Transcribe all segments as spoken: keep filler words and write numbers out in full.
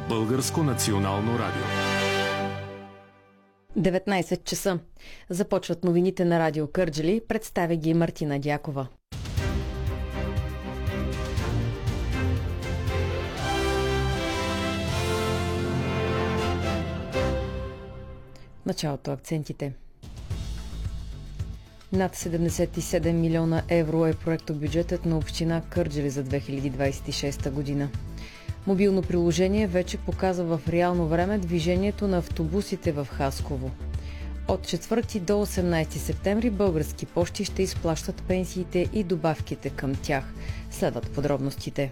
Българско национално радио. деветнайсет часа. Започват новините на Радио Кърджали. Представя ги Мартина Дякова. Началото акцентите. Над седемдесет и седем милиона евро е проектобюджетът на община Кърджали за две хиляди двадесет и шеста година. Мобилно приложение вече показва в реално време движението на автобусите в Хасково. От четвърти до осемнайсети септември Български пощи ще изплащат пенсиите и добавките към тях. Следват подробностите.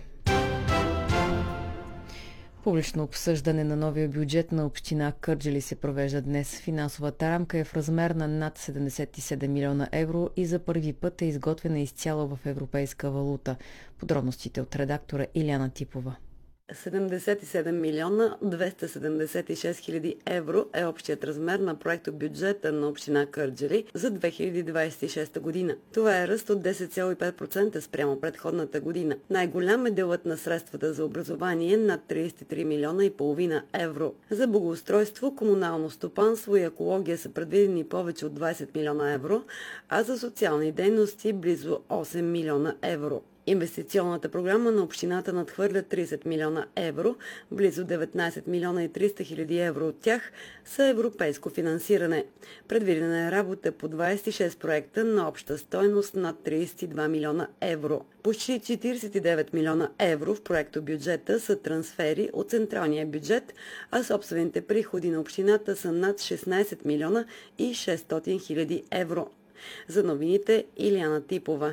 Публично обсъждане на новия бюджет на община Кърджали се провежда днес. Финансовата рамка е в размер на над седемдесет и седем милиона евро и за първи път е изготвена изцяло в европейска валута. Подробностите от редактора Иляна Типова. седемдесет и седем милиона двеста седемдесет и шест хиляди евро е общият размер на проектобюджета на община Кърджали за две хиляди двадесет и шеста година. Това е ръст от десет цяло и пет процента спрямо предходната година. Най-голям е делът на средствата за образование над тридесет и три милиона и половина евро. За благоустройство, комунално стопанство и екология са предвидени повече от двадесет милиона евро, а за социални дейности близо осем милиона евро. Инвестиционната програма на общината надхвърля тридесет милиона евро, близо деветнайсет милиона и триста хиляди евро от тях са европейско финансиране. Предвидена е работа по двадесет и шест проекта на обща стойност над тридесет и два милиона евро. Почти четиридесет и девет милиона евро в проектобюджета са трансфери от централния бюджет, а собствените приходи на общината са над шестнайсет милиона и шестстотин хиляди евро. За новините Иляна Типова.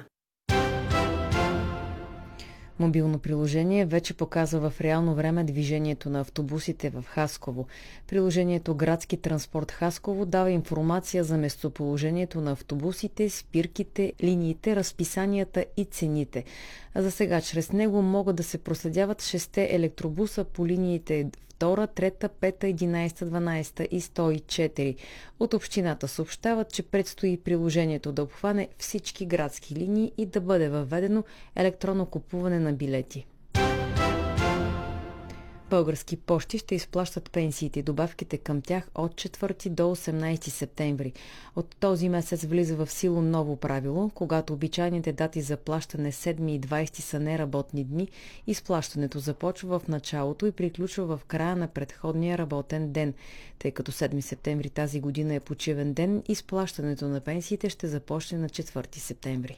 Мобилно приложение вече показва в реално време движението на автобусите в Хасково. Приложението Градски транспорт Хасково дава информация за местоположението на автобусите, спирките, линиите, разписанията и цените. А за сега чрез него могат да се проследяват шесте електробуса по линиите втора, трета, пета, единайсета, дванайсета и сто и четири. От общината съобщават, че предстои приложението да обхване всички градски линии и да бъде въведено електронно купуване на билети. Български пощи ще изплащат пенсиите и добавките към тях от четвърти до осемнайсети септември. От този месец влиза в сила ново правило, когато обичайните дати за плащане седми и двайсети са неработни дни, изплащането започва в началото и приключва в края на предходния работен ден. Тъй като седми септември тази година е почивен ден, изплащането на пенсиите ще започне на четвърти септември.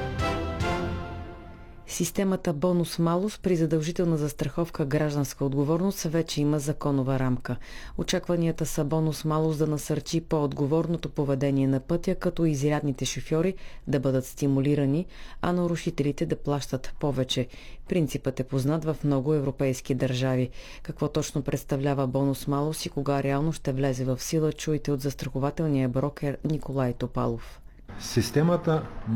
Системата бонус-малус при задължителна застраховка гражданска отговорност вече има законова рамка. Очакванията са бонус-малус да насърчи по-отговорното поведение на пътя, като изрядните шофьори да бъдат стимулирани, а нарушителите да плащат повече. Принципът е познат в много европейски държави. Какво точно представлява бонус-малус и кога реално ще влезе в сила, чуйте от застрахователния брокер Николай Топалов. Системата